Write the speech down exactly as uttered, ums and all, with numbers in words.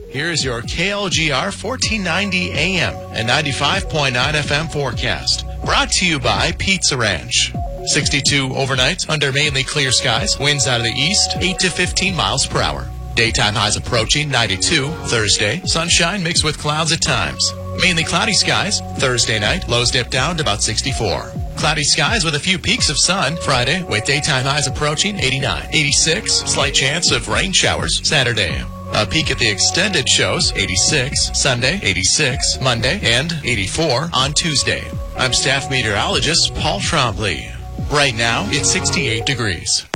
Here's your K L G R fourteen ninety A M and ninety-five point nine F M forecast. Brought to you by Pizza Ranch. sixty-two overnight under mainly clear skies. Winds out of the east, eight to fifteen miles per hour. Daytime highs approaching ninety-two. Thursday, sunshine mixed with clouds at times. Mainly cloudy skies. Thursday night, lows dip down to about sixty-four. Cloudy skies with a few peaks of sun. Friday, with daytime highs approaching eighty-nine. eighty-six, slight chance of rain showers. Saturday, a peak at the extended shows, eighty-six. Sunday, eighty-six. Monday, and eighty-four on Tuesday. I'm staff meteorologist Paul Trombley. Right now, it's sixty-eight degrees.